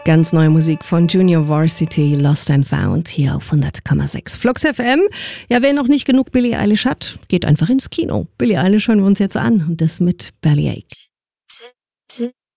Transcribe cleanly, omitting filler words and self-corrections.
Ganz neue Musik von Junior Varsity, Lost and Found, hier auf 100,6 Flux FM. Ja, wer noch nicht genug Billie Eilish hat, geht einfach ins Kino. Billie Eilish hören wir uns jetzt an und das mit Bellyache.